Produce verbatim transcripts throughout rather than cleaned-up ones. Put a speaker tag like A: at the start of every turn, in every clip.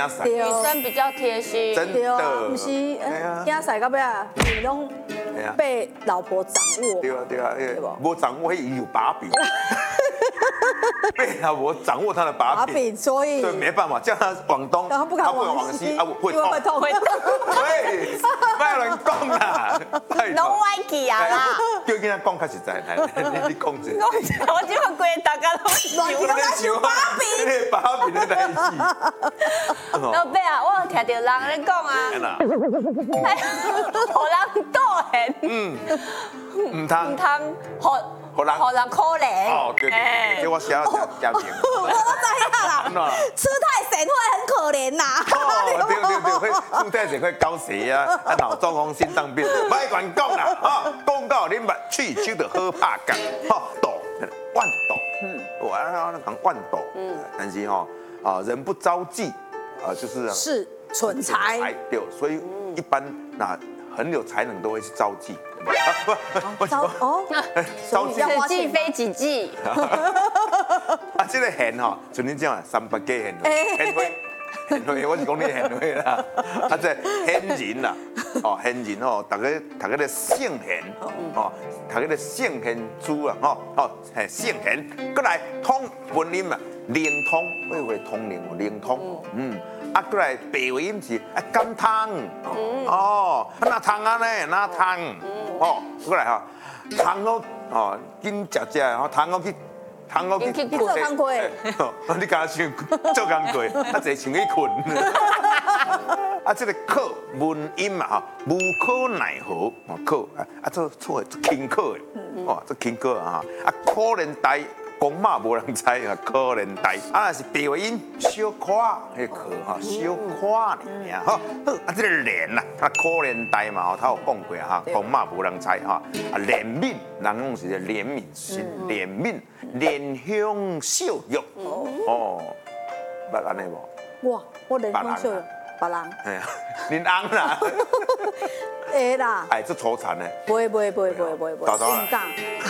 A: 女生比较贴心，
B: 真
C: 对啊，
B: 的，
C: 不是，
B: 啊
C: 囝婿到尾啊，你拢被老婆掌握。
B: 对啊对啊，
C: 对吧
B: 我掌握已有把柄，被老婆掌握他的把柄，
C: 把柄，所以
B: 对，没办法，叫他往东，
C: 然后不敢
B: 他不敢
C: 往西
B: 往西，啊，会
C: 因为会
B: 痛，
C: 痛，会痛。
B: 喂，不要乱讲啦，
A: 拢歪去啊啦！
B: 叫囡仔讲较实在，来，你你讲者。
A: 我我即个规大家拢
C: 乱
A: 想
C: 讲想把柄，
B: 把柄的代志。
A: 老爸啊，我有听到人咧讲啊，哎，互人倒现，
B: 嗯，唔
A: 唔
B: 通，
A: 通互
B: 互人
A: 互人可怜。
B: 哦，对对对，这我写了家庭。
C: 我都知啦啦，吃太咸会很可怜呐。
B: 哦，对对对，会出太谁会高血压、啊脑中风、心脏病，别管讲啦，啊，讲到你目喙手就好拍感，哈，度万度，嗯，我我讲万度，嗯，但是哈啊人不招忌啊，就是
C: 是蠢材，
B: 对，所以一般那很有才能都会是招忌。啊不，
C: 招哦，
B: 招忌
A: 此计非己计，
B: 啊，这个贤吼，像你讲三八家贤，贤惠，贤惠，我是讲你贤惠啦。啊，这贤人啦，哦，贤人吼，大家大家的圣贤，哦，大家的圣贤书啊，吼，哦，系圣贤，过来通文音啊，灵通，会会通灵哦，灵通，嗯。啊，过来白话音是啊甘汤，哦，啊那汤啊呢，那汤，哦，过来哈，汤哦，哦，紧食食，吼汤哦去，汤哦去，
A: 去
C: 去做工课，
B: 哦，你敢想做工课，啊，坐想去困，啊，这个考文音嘛哈，无可奈何，哦考啊啊做错轻考的，哦，这轻考啊，啊可怜呆。公嘛无人知啊，可怜呆。啊，若是白话音小夸迄课哈，小夸尔呀哈。好，啊，这个怜呐，啊可怜呆嘛，他有讲过哈，公嘛无人知哈。啊，怜悯，人讲是怜悯心，怜悯，怜香惜玉。哦，捌安尼无？
C: 哇，我人讲笑了，别人，
B: 哎呀，恁翁啦，
C: 会啦，
B: 哎，这愁惨呢。
C: 不会不会不会不会不会不会，硬杠。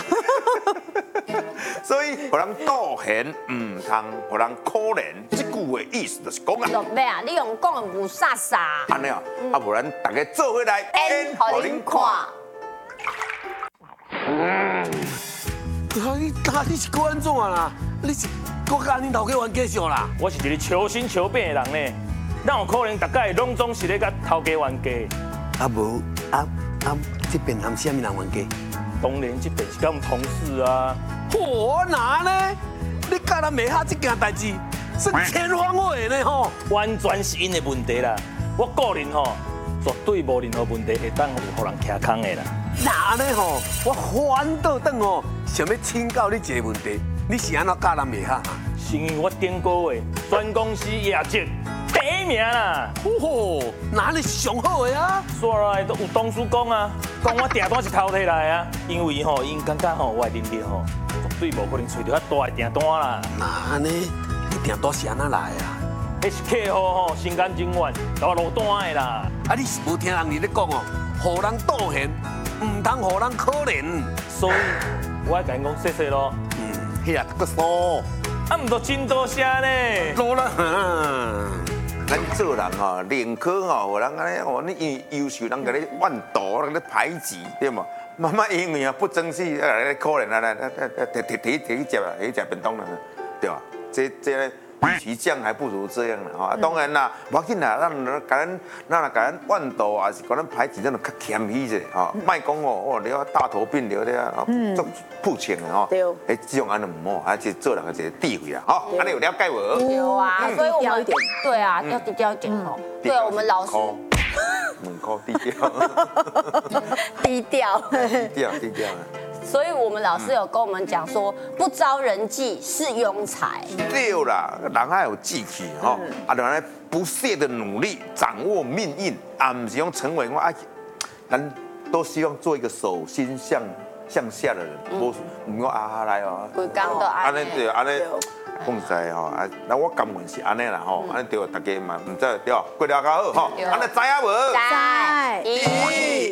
B: 所以，互人倒闲，唔通互人可怜，这句话意思就是讲啊。
A: 老爸啊，你用讲的有啥啥？
B: 安尼啊，啊，不然大家做伙来
A: 演，互恁看。
D: 啊，你啊，你是搁安怎啦？你是搁甲恁头家玩继续啦？
E: 我是一个求新求变的人呢，哪有可能大家拢总是咧甲头家冤家？
D: 啊无啊啊，这边含啥物人冤家？
E: 当然，这边是甲我们同事啊。
D: 我哪呢？你甲咱骂下这件代志，是天方夜谭呢吼！
E: 完全是因的问题啦。我个人吼，绝对无任何问题会当有互人徛空的啦。
D: 那呢吼，我反倒等吼，想要请教你一个问题，你是安怎教咱骂下？
E: 是因为我顶个月全公司业绩第一名啦。
D: 哦，那你上好的啊！
E: 煞来都有同事讲啊，讲我订单是偷摕来啊，因为吼，因感觉吼我的能力吼，绝对无可能找到遐大的订单啦。
D: 那呢，你订单是安怎来啊？
E: 迄是客户吼心甘情愿甲我落单的啦。
D: 啊，你是无听人哋咧讲哦，互人倒闲，唔通互人可怜。
E: 所以我爱甲因讲谢谢咯。
D: 嗯，迄啊个说，
E: 啊，唔都真多谢呢。
D: 多啦。
B: 咱做人吼，宁可吼，互人安尼哦，你优优秀，人甲你怨妒，人甲你排挤，对嘛？慢慢因为啊不争气，啊来可怜啊来来来提提提提去食啊，提去食便当啦，对吧？这这与其这样，还不如这样啦哈。当然啦，无要紧啦，咱甲咱咱若甲咱怨妒，还是甲咱排挤，咱就较谦虚者吼，莫讲哦，哦了大头病了了，足不清的吼。
C: 对。
B: 哎，这种安尼唔好，还是做人的一个智慧啦，吼。安尼有了解无？
A: 有啊，所以我们
C: 低调一点
A: 对啊，要低调一点哦。对，我们老师
B: 门口低调，
A: 低调。
B: 低调低调。
A: 所以我们老师有跟我们讲说，不招人忌是庸才。
B: 对啦，人还有志气吼，啊，就安尼不懈的努力，掌握命运，啊，唔是讲成为我啊，咱都希望做一个手心向向下的人，无唔讲啊来哦，
A: 规工都安尼
B: 对，安尼讲实在吼，啊，那我甘愿是安尼啦吼，安尼对，大家嘛唔知对，过了较好吼，安尼知影无？
A: 在一。